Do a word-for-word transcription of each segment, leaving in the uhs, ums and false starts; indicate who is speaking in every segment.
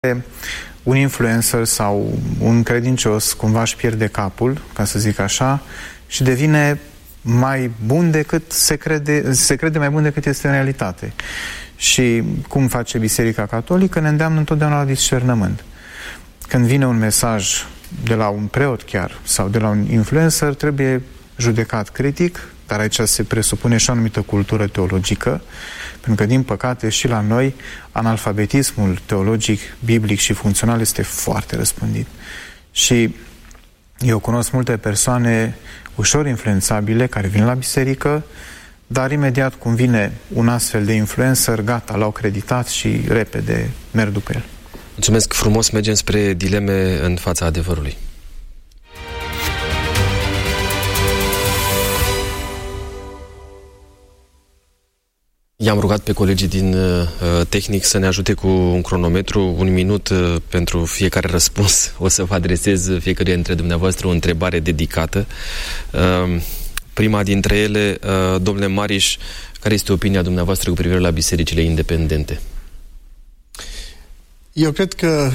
Speaker 1: un influencer sau un credincios cumva își pierde capul, ca să zic așa, și devine mai bun decât se crede, se crede mai bun decât este în realitate. Și cum face Biserica Catolică? Ne îndeamnă întotdeauna la discernământ. Când vine un mesaj de la un preot chiar sau de la un influencer, trebuie judecat critic, dar aici se presupune și o anumită cultură teologică, pentru că, din păcate, și la noi, analfabetismul teologic, biblic și funcțional este foarte răspândit. Și eu cunosc multe persoane ușor influențabile care vin la biserică, dar imediat cum vine un astfel de influencer, gata, l-au creditat și repede merg după el.
Speaker 2: Mulțumesc frumos, mergem spre dileme în fața adevărului. I-am rugat pe colegii din uh, tehnic să ne ajute cu un cronometru, un minut uh, pentru fiecare răspuns. O să vă adresez fiecare dintre dumneavoastră o întrebare dedicată. Uh, prima dintre ele, uh, domnule Mariș, care este opinia dumneavoastră cu privire la bisericile independente?
Speaker 3: Eu cred că,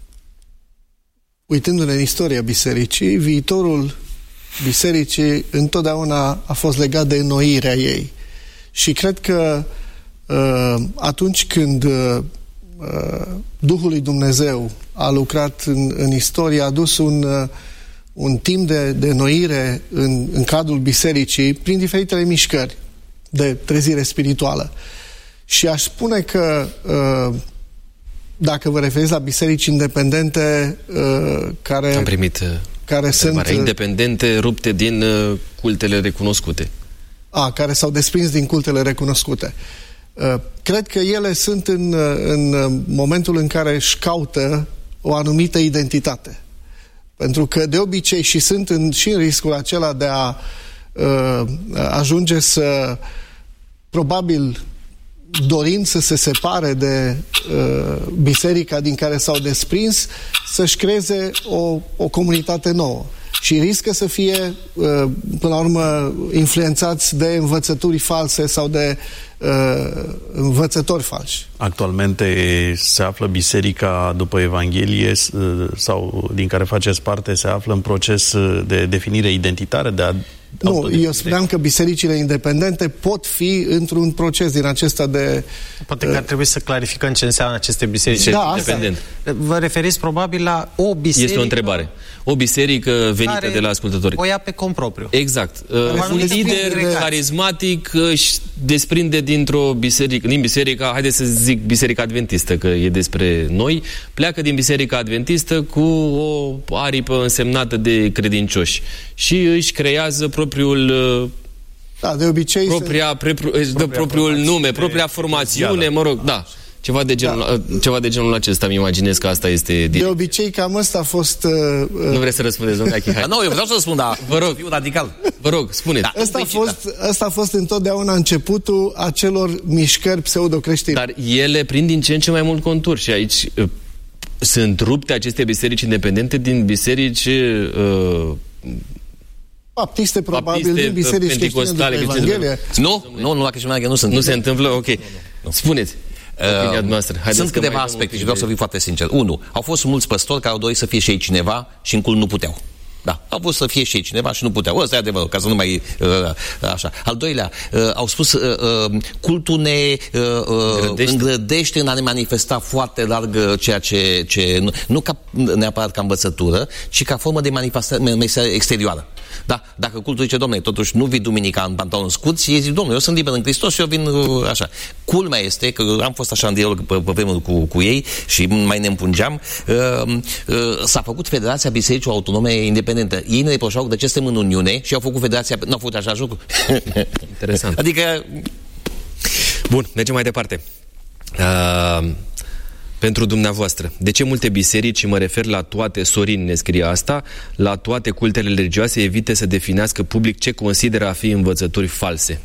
Speaker 3: uitându-ne în istoria bisericii, viitorul bisericii întotdeauna a fost legat de înnoirea ei. Și cred că uh, atunci când uh, Duhul lui Dumnezeu a lucrat în, în istorie, a adus un, uh, un timp de, de înnoire în, în cadrul bisericii prin diferitele mișcări de trezire spirituală. Și aș spune că uh, dacă vă referiți la biserici independente uh, care,
Speaker 2: Am primit
Speaker 3: care sunt
Speaker 2: independente rupte din uh, cultele recunoscute.
Speaker 3: A, care s-au desprins din cultele recunoscute. Uh, cred că ele sunt în, în momentul în care își caută o anumită identitate. Pentru că de obicei și sunt în, și în riscul acela de a uh, ajunge să, probabil dorind să se separe de uh, biserica din care s-au desprins, să-și creeze o, o comunitate nouă. Și riscă să fie, până la urmă, influențați de învățături false sau de uh, învățători falși.
Speaker 4: Actualmente se află biserica după Evanghelie sau din care faceți parte, se află în proces de definire identitară, de a
Speaker 3: Nu, eu spuneam că bisericile independente pot fi într-un proces din acesta de...
Speaker 5: Poate că ar trebui să clarificăm ce înseamnă aceste biserici
Speaker 3: da,
Speaker 5: independente. Vă referiți probabil la o biserică...
Speaker 2: Este o întrebare. O biserică venită de la ascultători.
Speaker 5: O ia pe cont propriu.
Speaker 2: Exact. Uh, un lider carismatic își desprinde dintr-o biserică, din biserica, haideți să zic biserica adventistă, că e despre noi, pleacă din biserica adventistă cu o aripă însemnată de credincioși și își creează propriul...
Speaker 3: Da, de obicei...
Speaker 2: Propria,
Speaker 3: se...
Speaker 2: propria, propria propriul nume, propria formațiune, mă rog, da. Ceva de genul, da. ceva de genul acesta, îmi imaginez că asta este... Direct.
Speaker 3: De obicei, cam ăsta a fost... Uh,
Speaker 2: nu vreți să răspundeți, domnule Achihai?
Speaker 6: Nu, eu vreau să răspund, dar
Speaker 2: vă rog,
Speaker 6: fiu radical.
Speaker 2: Vă rog, spuneți.
Speaker 3: Da, ăsta, a fost, ăsta a fost întotdeauna începutul acelor mișcări pseudo-creștine.
Speaker 2: Dar ele prind din ce în ce mai mult contur și aici uh, sunt rupte aceste biserici independente din biserici... Uh,
Speaker 3: Baptiste, probabil,
Speaker 2: Baptiste,
Speaker 3: din biserici
Speaker 2: penticostale,
Speaker 3: creștine după Evanghelie.
Speaker 6: Nu, nu, nu la creștine nu sunt.
Speaker 2: Nu se întâmplă? Ok. Spuneți. Uh,
Speaker 6: sunt câteva aspecte și vreau să fiu foarte sincer. Unu, au fost mulți păstori care au dorit să fie și ei cineva și în cult nu puteau. Da, au vrut să fie și ei cineva și nu puteau. Ăsta e adevărul, ca să nu mai... Uh, așa. Al doilea, uh, au spus uh, uh, cultul ne uh, îngrădește în a ne manifesta foarte larg ceea ce... ce nu, nu ca, neapărat ca învățătură, ci ca formă de manifestare exterioară. Da, dacă cultul zice, domnule, totuși nu vii duminica în pantaloni scurți, ei zic, domnule, eu sunt liber în Hristos și eu vin uh, așa. Culmea este, că am fost așa în dialog pe, pe vremuri cu, cu ei și mai ne împungeam, uh, uh, s-a făcut Federația Bisericilor Autonome Independente. Ei ne reproșau de ce suntem în Uniune și au făcut Federația, n-au făcut așa lucru.
Speaker 2: Interesant.
Speaker 6: Adică...
Speaker 2: Bun, mergem mai departe. Uh... Pentru dumneavoastră, de ce multe biserici, și mă refer la toate, Sorin ne scrie asta, la toate cultele religioase, evite să definească public ce consideră a fi învățături false?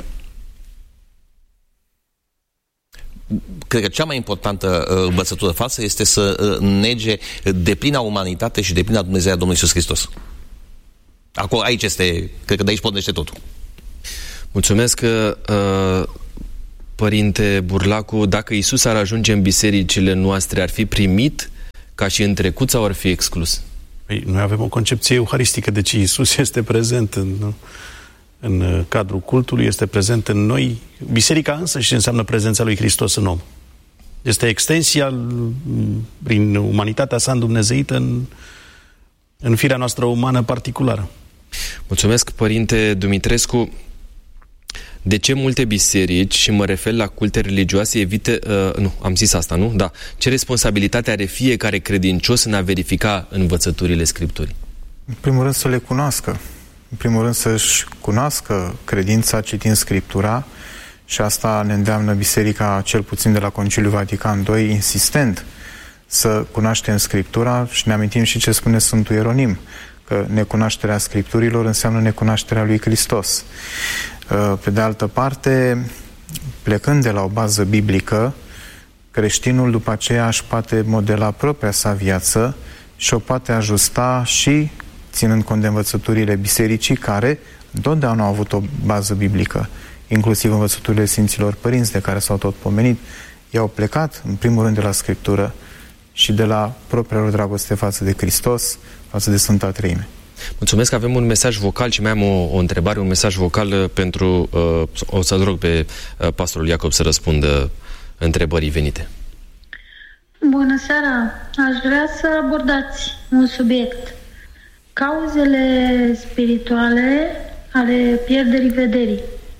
Speaker 6: Cred că cea mai importantă uh, învățătură falsă este să uh, nege deplina umanitate și deplina Dumnezeu a Domnului Iisus Hristos. Acolo, aici este, cred că de aici pornește totul.
Speaker 2: Mulțumesc că... Uh, Părinte Burlacu, dacă Iisus ar ajunge în bisericile noastre, ar fi primit ca și în trecut sau ar fi exclus?
Speaker 4: Păi, noi avem o concepție euharistică, deci Iisus este prezent în, în cadrul cultului, este prezent în noi. Biserica însă și înseamnă prezența lui Hristos în om. Este extensia prin umanitatea sa îndumnezeită în, în firea noastră umană particulară.
Speaker 2: Mulțumesc, Părinte Dumitrescu. De ce multe biserici, și mă refer la culte religioase, evită... Uh, nu, am zis asta, nu? Da. Ce responsabilitate are fiecare credincios în a verifica învățăturile Scripturii?
Speaker 1: În primul rând să le cunoască. În primul rând să-și cunoască credința citind Scriptura, și asta ne îndeamnă Biserica, cel puțin de la Conciliul Vatican doi, insistent să cunoaștem Scriptura, și ne amintim și ce spune Sfântul Ieronim, că necunoașterea Scripturilor înseamnă necunoașterea lui Hristos. Pe de altă parte, plecând de la o bază biblică, creștinul după aceea își poate modela propria sa viață și o poate ajusta și ținând cont de învățăturile bisericii, care întotdeauna au avut o bază biblică, inclusiv învățăturile Sfinților Părinți de care s-au tot pomenit. Ei au plecat în primul rând de la Scriptură și de la propria lor dragoste față de Hristos, față de Sfânta Treime.
Speaker 2: Mulțumesc, avem un mesaj vocal și mai am o, o întrebare, un mesaj vocal pentru... Uh, o să-l rog pe uh, pastorul Iacob să răspundă întrebării venite.
Speaker 7: Bună seara! Aș vrea să abordați un subiect. Cauzele spirituale ale pierderii vederii.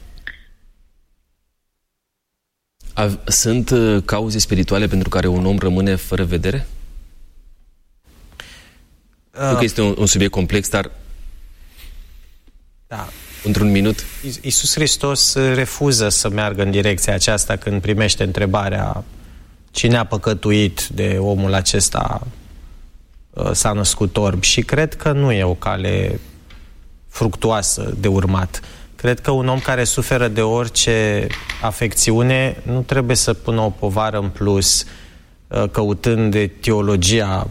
Speaker 2: A, sunt uh, cauze spirituale pentru care un om rămâne fără vedere? Uh, nu că este un, un subiect complex, dar
Speaker 5: da.
Speaker 2: într-un minut.
Speaker 5: Iisus Hristos refuză să meargă în direcția aceasta când primește întrebarea cine a păcătuit de omul acesta uh, s-a născut orb, și cred că nu e o cale fructuoasă de urmat. Cred că un om care suferă de orice afecțiune nu trebuie să pună o povară în plus uh, căutând de teologia,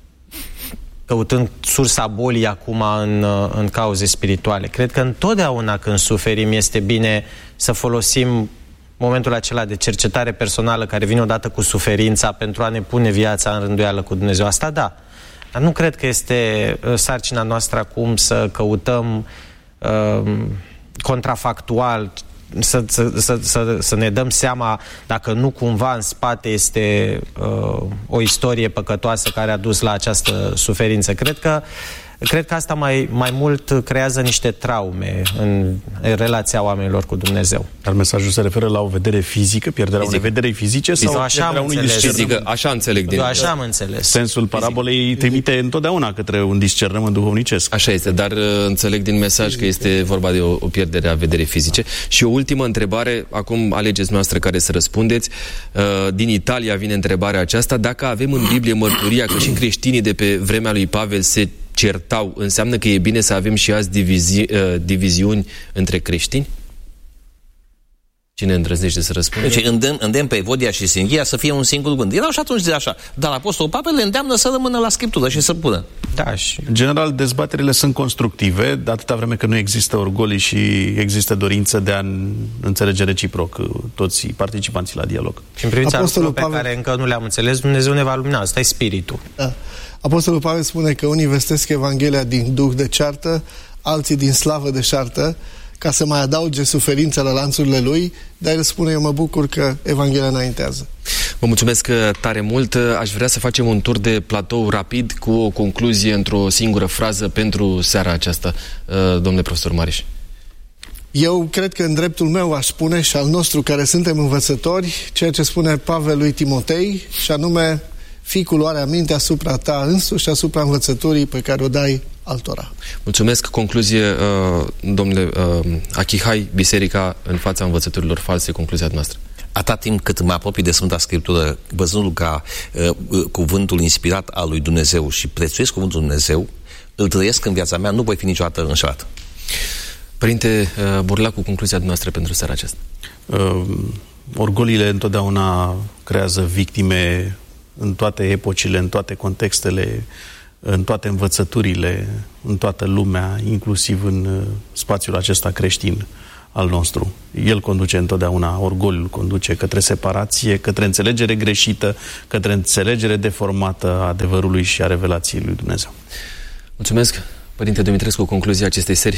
Speaker 5: căutând sursa bolii acum în, în cauze spirituale. Cred că întotdeauna când suferim este bine să folosim momentul acela de cercetare personală care vine odată cu suferința pentru a ne pune viața în rânduială cu Dumnezeu. Asta da. Dar nu cred că este sarcina noastră acum să căutăm uh, contrafactual, să, să, să, să, să ne dăm seama dacă nu cumva în spate este uh, o istorie păcătoasă care a dus la această suferință. Cred că, cred că asta mai, mai mult creează niște traume în relația oamenilor cu Dumnezeu.
Speaker 4: Dar mesajul se referă la o vedere fizică, pierderea
Speaker 2: Fizic.
Speaker 4: unei vederi fizice
Speaker 2: Fizic.
Speaker 4: sau
Speaker 5: așa
Speaker 4: pierderea unui discernământ?
Speaker 2: Așa înțeleg. Din...
Speaker 5: Eu așa am înțeles.
Speaker 4: Sensul parabolei trimite întotdeauna către un discernământ duhovnicesc.
Speaker 2: Așa este, dar uh, înțeleg din mesaj că este vorba de o, o pierdere a vederii fizice. Și o ultimă întrebare, acum alegeți noastră care să răspundeți. Uh, din Italia vine întrebarea aceasta: dacă avem în Biblie mărturia că și creștinii de pe vremea lui Pavel se certau, înseamnă că e bine să avem și azi divizi, uh, diviziuni între creștini? Cine îndrăznește să răspundă?
Speaker 6: Deci îndemn, îndemn pe Evodia și Singhia să fie un singur gând. Erau și atunci de așa. Dar Apostolul Pavel le îndeamnă să rămână la Scriptură și să pună.
Speaker 5: Da, și...
Speaker 4: În general, dezbaterile sunt constructive, de atâta vreme că nu există orgolii și există dorință de a înțelege reciproc toți participanții la dialog.
Speaker 5: Și în privința
Speaker 3: Apostolul
Speaker 5: lucrurilor pe
Speaker 3: Pavel...
Speaker 5: care încă nu le-am înțeles, Dumnezeu ne va lumina. Asta e spiritul.
Speaker 3: Da. Apostolul Pavel spune că unii vestesc Evanghelia din duh de ceartă, alții din slavă de șartă, ca să mai adauge suferința la lanțurile lui, dar el spune: eu mă bucur că Evanghelia înaintează.
Speaker 2: Vă mulțumesc tare mult. Aș vrea să facem un tur de platou rapid cu o concluzie într-o singură frază pentru seara aceasta, domnule profesor Mariș.
Speaker 3: Eu cred că în dreptul meu aș spune și al nostru care suntem învățători ceea ce spune Pavel lui Timotei, și anume: Fiicul oare aminte asupra ta însuși și asupra învățăturii pe care o dai altora.
Speaker 2: Mulțumesc. Concluzie, uh, domnule uh, Achihai, biserica în fața învățăturilor false, concluzia noastră.
Speaker 6: Atât timp cât mă apropii de Sfânta Scriptură, văzându-l ca uh, uh, cuvântul inspirat al lui Dumnezeu și prețuiesc cuvântul Dumnezeu, îl trăiesc în viața mea, nu voi fi niciodată înșelat.
Speaker 2: Părinte uh, Burlacu, concluzia noastră pentru seara aceasta.
Speaker 4: Uh, orgolile întotdeauna creează victime în toate epocile, în toate contextele, în toate învățăturile, în toată lumea, inclusiv în spațiul acesta creștin al nostru. El conduce întotdeauna, orgoliul conduce către separație, către înțelegere greșită, către înțelegere deformată a adevărului și a revelației lui Dumnezeu.
Speaker 2: Mulțumesc, Părinte Dumitrescu, concluzia acestei serii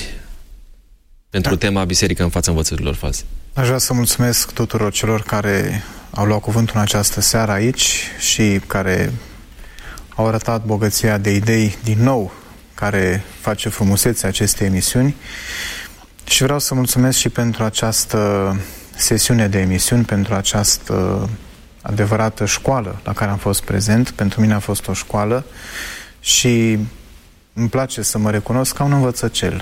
Speaker 2: pentru da. tema Biserica în fața învățăturilor false.
Speaker 1: Aș vrea să mulțumesc tuturor celor care au luat cuvântul în această seară aici și care au arătat bogăția de idei din nou care face frumusețea acestei emisiuni. Și vreau să mulțumesc și pentru această sesiune de emisiuni, pentru această adevărată școală la care am fost prezent. Pentru mine a fost o școală și îmi place să mă recunosc ca un învățăcel.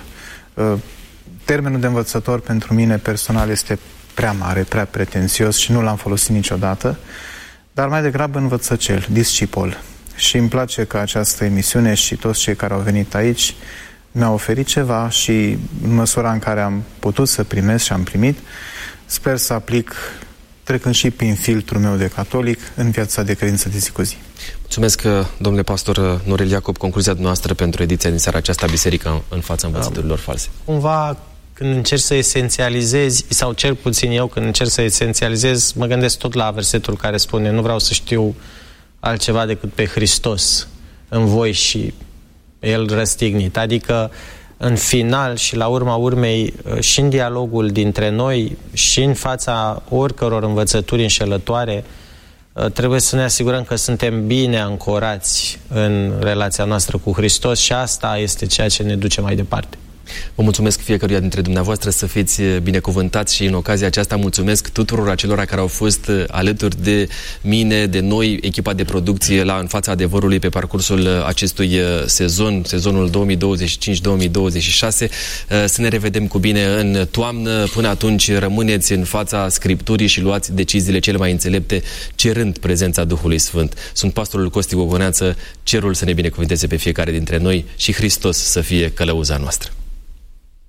Speaker 1: Termenul de învățător pentru mine personal este prea mare, prea pretențios și nu l-am folosit niciodată, dar mai degrabă învățăcel, discipol. Și îmi place că această emisiune și toți cei care au venit aici mi-au oferit ceva și în măsura în care am putut să primesc și am primit, sper să aplic, trecând și prin filtrul meu de catolic, în viața de credință de zi cu zi.
Speaker 2: Mulțumesc, domnule pastor Norel Iacob, concluzia noastră pentru ediția din seara aceasta, Biserica în fața învățăturilor false.
Speaker 5: Cumva, când încerc să esențializezi, sau cel puțin eu, când încerc să esențializez, mă gândesc tot la versetul care spune: nu vreau să știu altceva decât pe Hristos în voi și El răstignit. Adică, în final și la urma urmei, și în dialogul dintre noi, și în fața oricăror învățături înșelătoare, trebuie să ne asigurăm că suntem bine ancorați în relația noastră cu Hristos și asta este ceea ce ne duce mai departe.
Speaker 2: Vă mulțumesc fiecăruia dintre dumneavoastră, să fiți binecuvântați și în ocazia aceasta mulțumesc tuturor acelora care au fost alături de mine, de noi, echipa de producție la În fața adevărului pe parcursul acestui sezon, sezonul două mii douăzeci și cinci două mii douăzeci și șase. Să ne revedem cu bine în toamnă. Până atunci rămâneți în fața Scripturii și luați deciziile cele mai înțelepte, cerând prezența Duhului Sfânt. Sunt pastorul Costi Gogoneață, cerul să ne binecuvânteze pe fiecare dintre noi și Hristos să fie călăuza noastră.